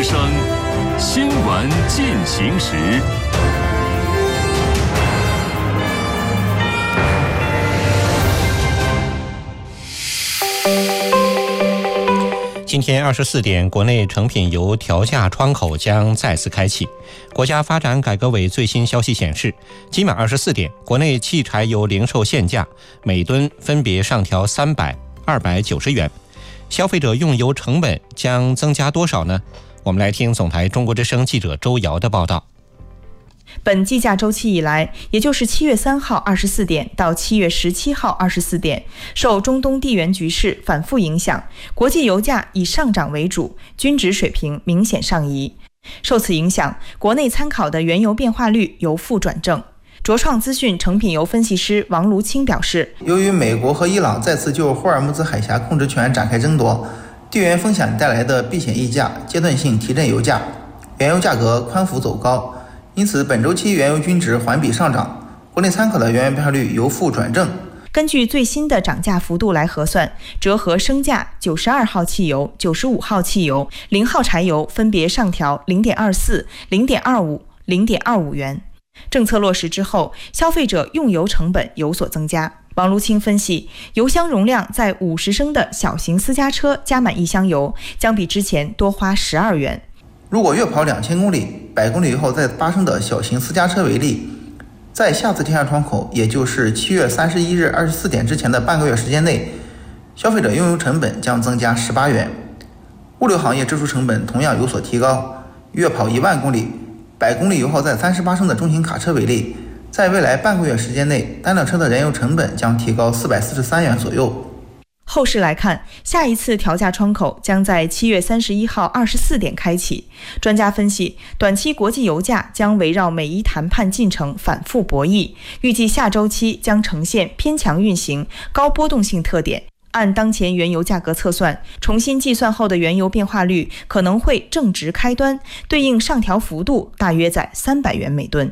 之声新闻进行时。 今天24点，国内成品油调价窗口将再次开启。国家发展改革委最新消息显示，今晚24点，国内汽柴油零售限价每吨分别上调300、290元。消费者用油成本将增加多少呢？我们来听总台中国之声记者周瑶的报道。 本计价周期以来，也就是7月3号24点到7月17号24点，受中东地缘局势反复影响，国际油价以上涨为主，均值水平明显上移。受此影响，国内参考的原油变化率由负转正。卓创资讯成品油分析师王卢清表示， 由于美国和伊朗再次就霍尔木兹海峡控制权展开争夺，地缘风险带来的避险溢价阶段性提振油价，原油价格宽幅走高，因此本周期原油均值环比上涨，国内参考的原油变化率由负转正。 根据最新的涨价幅度来核算，折合升价92号汽油、95号汽油、0号柴油分别上调 0.24、0.25、0.25元。政策落实之后，消费者用油成本有所增加。王卢清分析，油箱容量在50升的小型私家车加满1箱油，将比之前多花12元。 如果月跑2000公里，100公里以后再8升的小型私家车为例，在下次调价窗口，也就是7月31日24点之前的半个月时间内，消费者用油成本将增加18元。物流行业支出成本同样有所提高，月跑1万公里，100公里油耗在38升的中型卡车为例，在未来半个月时间内，单辆车的燃油成本将提高443元左右。 后市来看，下一次调价窗口将在7月31号24点开启。专家分析，短期国际油价将围绕美伊谈判进程反复博弈，预计下周期将呈现偏强运行、高波动性特点。按当前原油价格测算，重新计算后的原油变化率可能会正值开端，对应上调幅度大约在300元每吨。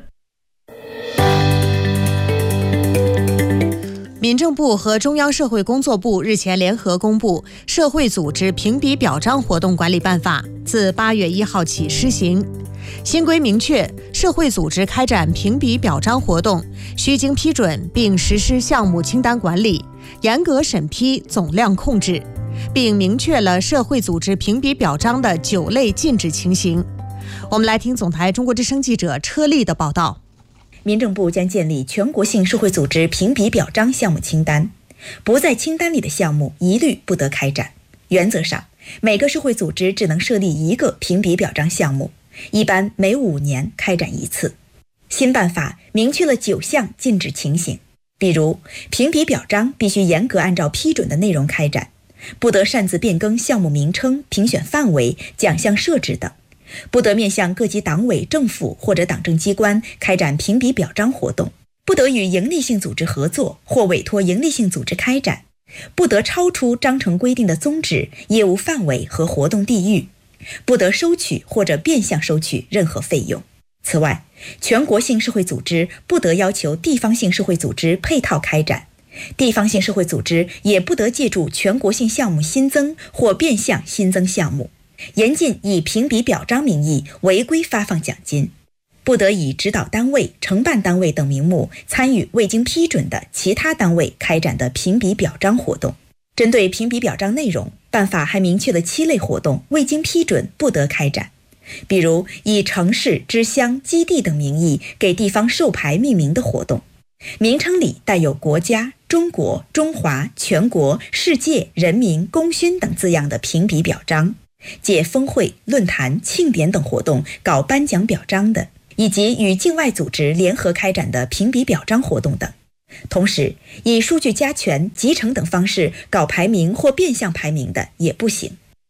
民政部和中央社会工作部日前联合公布《社会组织评比表彰活动管理办法》，自8月1号起施行。新规明确，社会组织开展评比表彰活动需经批准并实施项目清单管理，严格审批总量控制，并明确了社会组织评比表彰的9类禁止情形。我们来听总台中国之声记者车丽的报道。 民政部将建立全国性社会组织评比表彰项目清单，不在清单里的项目一律不得开展。原则上，每个社会组织只能设立1个评比表彰项目，一般每5年开展1次。新办法明确了9项禁止情形，比如评比表彰必须严格按照批准的内容开展，不得擅自变更项目名称、评选范围、奖项设置等，不得面向各级党委政府或者党政机关开展评比表彰活动，不得与营利性组织合作或委托营利性组织开展，不得超出章程规定的宗旨、业务范围和活动地域，不得收取或者变相收取任何费用。此外，全国性社会组织不得要求地方性社会组织配套开展，地方性社会组织也不得借助全国性项目新增或变相新增项目，严禁以评比表彰名义违规发放奖金，不得以指导单位、承办单位等名目参与未经批准的其他单位开展的评比表彰活动。针对评比表彰内容，办法还明确了7类活动未经批准不得开展，比如以城市、支乡、基地等名义给地方授牌命名的活动，名称里带有国家、中国、中华、全国、世界、人民、功勋等字样的评比表彰，借峰会、论坛、庆典等活动搞颁奖表彰的，以及与境外组织联合开展的评比表彰活动等。同时，以数据加权、集成等方式搞排名或变相排名的也不行。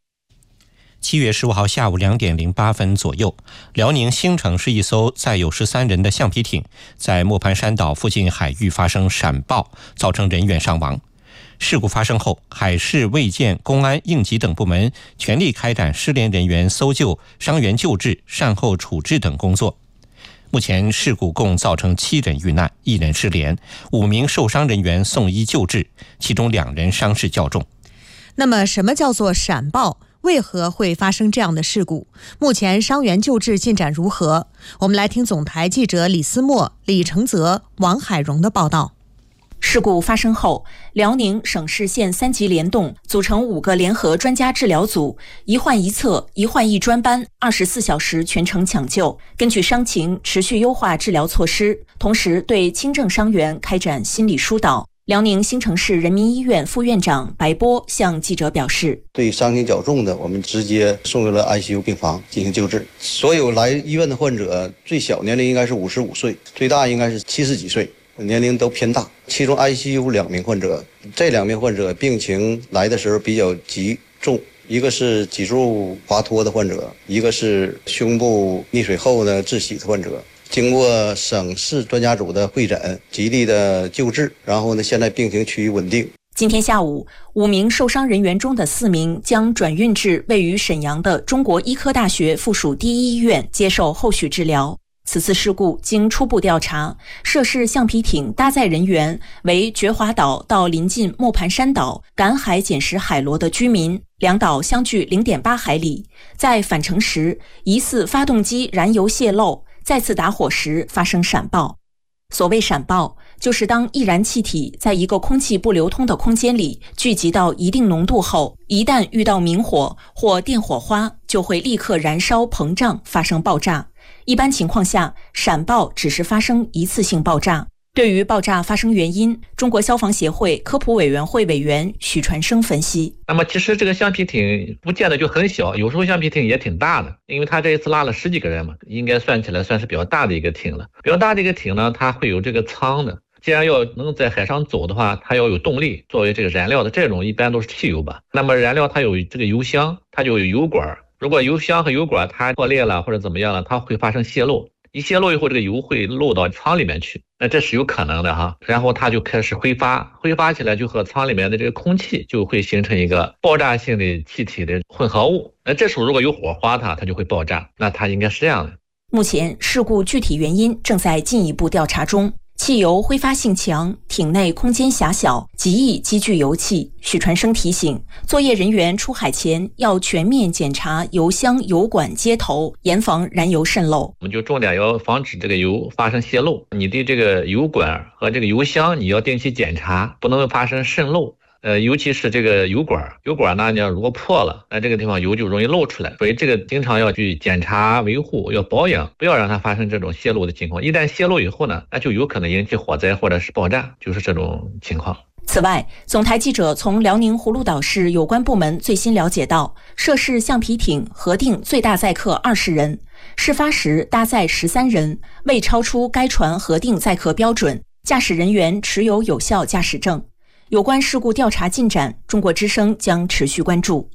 7月15号下午2点08分左右，辽宁兴城市一艘载有13人的橡皮艇在磨盘山岛附近海域发生闪爆，造成人员伤亡。事故发生后，海事、卫健、公安、应急等部门全力开展失联人员搜救、伤员救治、善后处置等工作。目前事故共造成7人遇难，1人失联，5名受伤人员送医救治，其中2人伤势较重。 那么什么叫做闪爆？ 为何会发生这样的事故？目前伤员救治进展如何？我们来听总台记者李思墨、李承泽、王海荣的报道。 事故发生后，辽宁省市县3级联动组成5个联合专家治疗组，一患一侧、一患一专班，24小时全程抢救，根据伤情持续优化治疗措施，同时对轻症伤员开展心理疏导。辽宁兴城市人民医院副院长白波向记者表示， 对伤情较重的，我们直接送入了 ICU 病房进行救治。所有来医院的患者，最小年龄应该是55岁，最大应该是70几岁，年龄都偏大。其中 ICU 2名患者，这2名患者病情来的时候比较急重，一个是脊柱滑脱的患者，一个是胸部溺水后呢窒息的患者。经过省市专家组的会诊，极力的救治，然后呢，现在病情趋于稳定。 今天下午，5名受伤人员中的4名将转运至位于沈阳的中国医科大学附属第一医院接受后续治疗。此次事故经初步调查，涉事橡皮艇搭载人员为觉华岛到临近磨盘山岛赶海捡拾海螺的居民，两岛相距0.8海里。在返程时，疑似发动机燃油泄漏，再次打火时发生闪爆。所谓闪爆，就是当易燃气体在一个空气不流通的空间里聚集到一定浓度后，一旦遇到明火或电火花，就会立刻燃烧膨胀，发生爆炸。一般情况下，闪爆只是发生一次性爆炸。对于爆炸发生原因，中国消防协会科普委员会委员许传生分析， 那么其实这个橡皮艇不见得就很小，有时候橡皮艇也挺大的，因为他这一次拉了10几个人嘛，应该算起来算是比较大的一个艇了。比较大的一个艇呢，它会有这个舱的，既然要能在海上走的话，它要有动力，作为这个燃料的这种一般都是汽油吧。那么燃料它有这个油箱，它就有油管，如果油箱和油管它破裂了或者怎么样了，它会发生泄漏，一泄漏以后这个油会漏到舱里面去，那这是有可能的哈。然后它就开始挥发起来，就和舱里面的这个空气就会形成一个爆炸性的气体的混合物，那这时候如果有火花它就会爆炸，那它应该是这样的。 目前事故具体原因正在进一步调查中。汽油挥发性强，艇内空间狭小，极易积聚油气。许传生提醒，作业人员出海前要全面检查油箱、油管接头，严防燃油渗漏。 我们就重点要防止这个油发生泄漏，你的这个油管和这个油箱你要定期检查，不能发生渗漏。尤其是这个油管呢，你要如果破了，那这个地方油就容易漏出来，所以这个经常要去检查维护，要保养，不要让它发生这种泄漏的情况。一旦泄漏以后呢，那就有可能引起火灾或者是爆炸，就是这种情况。 此外，总台记者从辽宁葫芦岛市有关部门最新了解到，涉事橡皮艇核定最大载客20人，事发时搭载13人，未超出该船核定载客标准，驾驶人员持有有效驾驶证。有关事故调查进展，中国之声将持续关注。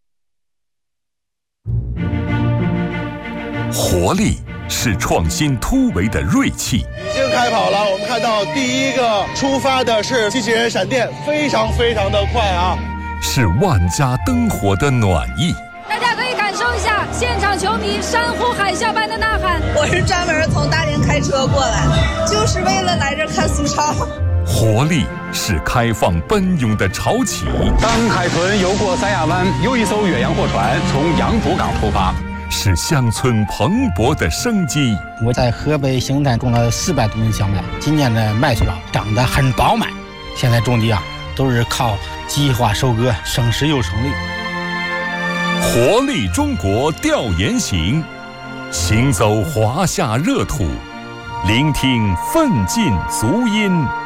活力是创新突围的锐气。 已经开跑了，我们看到第一个出发的是机器人闪电，非常的快啊！ 是万家灯火的暖意。 大家可以感受一下现场球迷山呼海啸般的呐喊。 我是专门从大连开车过来的，就是为了来这看苏超。 活力是开放奔涌的潮起。 当海豚游过三亚湾，又一艘远洋货船从杨浦港出发。 是乡村蓬勃的生机。 我在河北邢台种了400多亩小麦，今年的麦穗长得很饱满。现在种地都是靠计划收割，省时又省力。 活力中国调研行，行走华夏热土，聆听奋进足音。